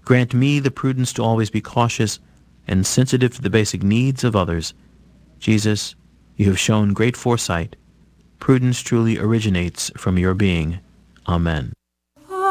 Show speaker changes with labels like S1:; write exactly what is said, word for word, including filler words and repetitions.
S1: Grant me the prudence to always be cautious and sensitive to the basic needs of others. Jesus, you have shown great foresight. Prudence truly originates from your being. Amen.